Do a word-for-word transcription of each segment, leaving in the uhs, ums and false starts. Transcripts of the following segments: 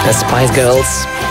De Spice Girls.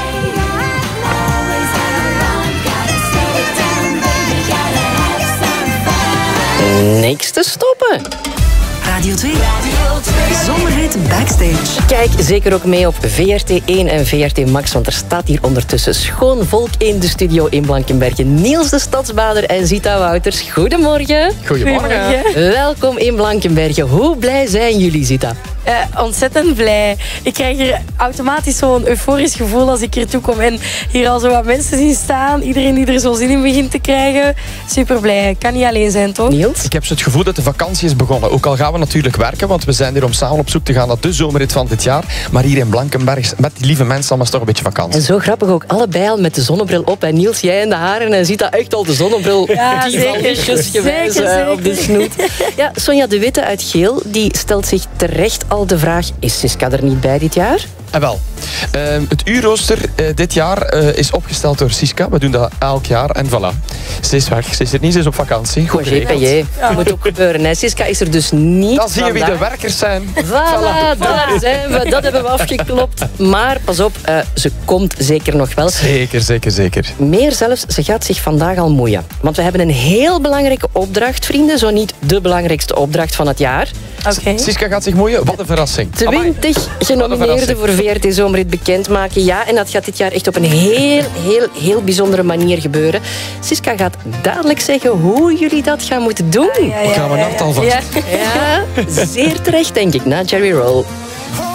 Niks te stoppen. Radio twee. Zomerhit Backstage. Kijk zeker ook mee op V R T één en V R T Max, want er staat hier ondertussen schoon volk in de studio in Blankenberge. Niels de Stadsbader en Zita Wouters. Goedemorgen. Goedemorgen. Goedemorgen. Welkom in Blankenberge. Hoe blij zijn jullie, Zita? Uh, ontzettend blij. Ik krijg hier automatisch zo'n euforisch gevoel als ik hier toe kom en hier al zo wat mensen zien staan. Iedereen die er zo zin in begint te krijgen. Super blij. Ik kan niet alleen zijn, toch? Niels? Ik heb zo het gevoel dat de vakantie is begonnen. Ook al gaan we natuurlijk werken, want we zijn hier om samen op zoek te gaan naar de zomerrit van dit jaar. Maar hier in Blankenberg, met die lieve mensen, allemaal is toch een beetje vakantie. En zo grappig ook, allebei al met de zonnebril op. En Niels, jij en de haren en Zita echt al de zonnebril Ja, die zeker. valvisjes gewijs Zeker, zeker. op de snoet. Ja, Sonja de Witte uit Geel, die stelt zich terecht al de vraag, is Siska er niet bij dit jaar? En wel, uh, het uurrooster uh, dit jaar uh, is opgesteld door Siska. We doen dat elk jaar en voilà. Ze is weg, ze is er niet, ze is op vakantie. Goed Congé payé. Dat moet ook gebeuren. Hè. Siska is er dus niet. Dan zie je wie de vandaag. werkers zijn. Voilà, daar zijn we. Dat hebben we afgeklopt. Maar pas op, uh, ze komt zeker nog wel. Zeker, zeker, zeker. Meer zelfs, ze gaat zich vandaag al moeien. Want we hebben een heel belangrijke opdracht, vrienden. Zo niet de belangrijkste opdracht van het jaar. Oké. Okay. Siska gaat zich moeien. Wat een verrassing. twintig genomineerden voor V R T Zomerrit bekendmaken. Ja, en dat gaat dit jaar echt op een heel, heel, heel bijzondere manier gebeuren. Siska gaat dadelijk zeggen hoe jullie dat gaan moeten doen. Ja, ja, Wat gaan we ja, nacht alvast? ja. Ja, zeer terecht, denk ik, na Jerry Roll.